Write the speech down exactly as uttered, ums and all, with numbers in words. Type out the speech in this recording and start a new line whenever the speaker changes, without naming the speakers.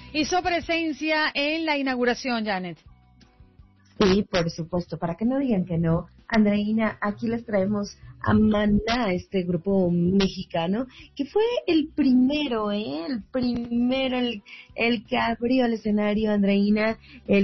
hizo presencia en la inauguración, Janet.
Sí, por supuesto, para que no digan que no. Andreina, aquí les traemos a Maná, este grupo mexicano, que fue el primero, ¿eh? El primero, el, el que abrió el escenario, Andreina, el